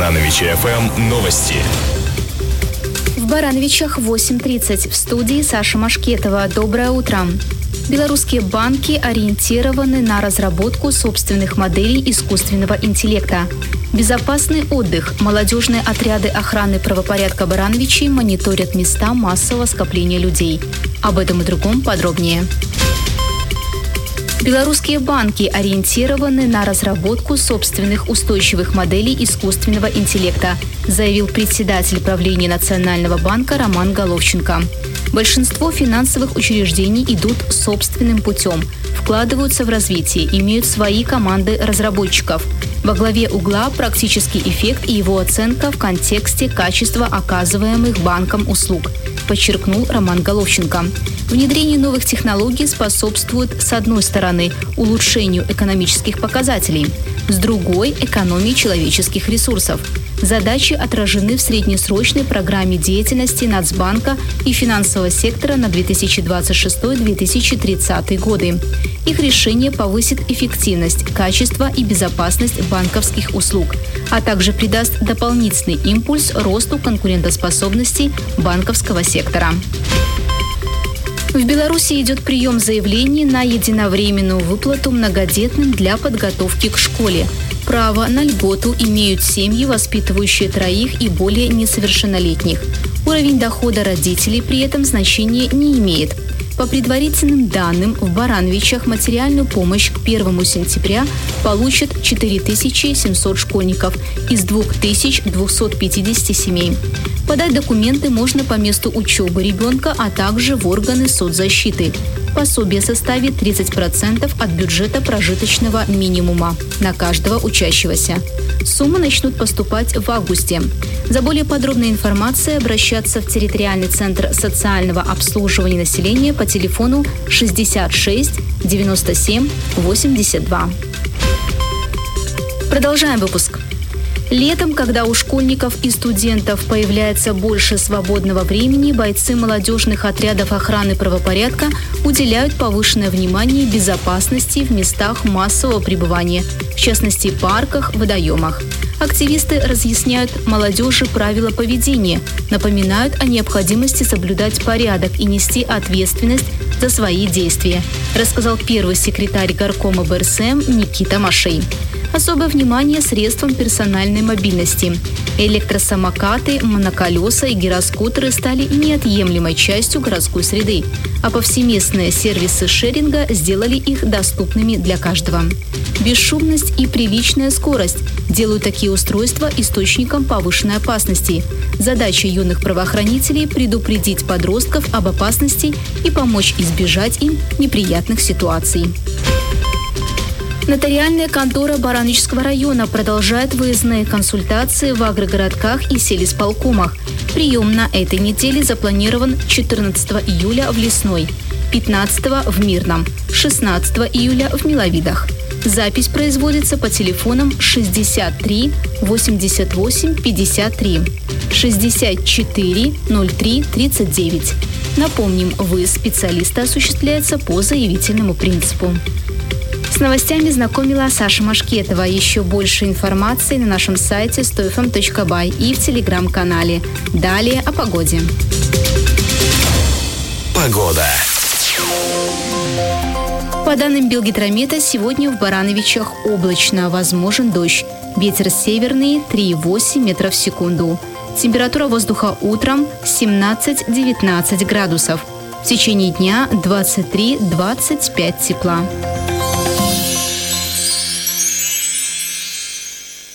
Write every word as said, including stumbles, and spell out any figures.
Барановичи эф эм новости. В Барановичах восемь тридцать. В студии Саша Машкетова. Доброе утро. Белорусские банки ориентированы на разработку собственных моделей искусственного интеллекта. Безопасный отдых. Молодежные отряды охраны правопорядка Барановичей мониторят места массового скопления людей. Об этом и другом подробнее. Белорусские банки ориентированы на разработку собственных устойчивых моделей искусственного интеллекта, заявил председатель правления Национального банка Роман Головченко. Большинство финансовых учреждений идут собственным путем, вкладываются в развитие, имеют свои команды разработчиков. Во главе угла практический эффект и его оценка в контексте качества оказываемых банком услуг, подчеркнул Роман Головченко. Внедрение новых технологий способствует, с одной стороны, улучшению экономических показателей, с другой – экономии человеческих ресурсов. Задачи отражены в среднесрочной программе деятельности Нацбанка и финансового сектора на две тысячи двадцать шестой — две тысячи тридцатый годы. Их решение повысит эффективность, качество и безопасность банковских услуг, а также придаст дополнительный импульс росту конкурентоспособности банковского сектора. В Беларуси идет прием заявлений на единовременную выплату многодетным для подготовки к школе. Право на льготу имеют семьи, воспитывающие троих и более несовершеннолетних. Уровень дохода родителей при этом значения не имеет. По предварительным данным, в Барановичах материальную помощь к первому сентября получат четыре тысячи семьсот школьников из две тысячи двести пятьдесят семей. Подать документы можно по месту учебы ребенка, а также в органы соцзащиты. Пособие составит тридцать процентов от бюджета прожиточного минимума на каждого учащегося. Суммы начнут поступать в августе. За более подробной информацией обращаться в территориальный центр социального обслуживания населения по телефону шестьдесят шесть девяносто семь восемьдесят два. Продолжаем выпуск. Летом, когда у школьников и студентов появляется больше свободного времени, бойцы молодежных отрядов охраны правопорядка уделяют повышенное внимание безопасности в местах массового пребывания, в частности, парках, водоемах. Активисты разъясняют молодежи правила поведения, напоминают о необходимости соблюдать порядок и нести ответственность за свои действия, рассказал первый секретарь горкома бэ эр эс эм Никита Машей. Особое внимание средствам персональной мобильности. Электросамокаты, моноколеса и гироскутеры стали неотъемлемой частью городской среды, а повсеместные сервисы шеринга сделали их доступными для каждого. Бесшумность и приличная скорость делают такие устройства источником повышенной опасности. Задача юных правоохранителей – предупредить подростков об опасности и помочь избежать им неприятных ситуаций. Нотариальная контора Барановичского района продолжает выездные консультации в агрогородках и сельисполкомах. Прием на этой неделе запланирован четырнадцатого июля в Лесной, пятнадцатого в Мирном, шестнадцатого июля в Миловидах. Запись производится по телефонам шестьдесят три восемьдесят восемь пятьдесят три, шестьдесят четыре ноль три тридцать девять. Напомним, выезд специалиста осуществляется по заявительному принципу. С новостями знакомила Саша Машкетова. Еще больше информации на нашем сайте сто эф эм точка бай и в телеграм-канале. Далее о погоде. Погода. По данным Белгидромета, сегодня в Барановичах облачно, возможен дождь. Ветер северный три и восемь метров в секунду. Температура воздуха утром семнадцать-девятнадцать градусов. В течение дня двадцать три - двадцать пять тепла.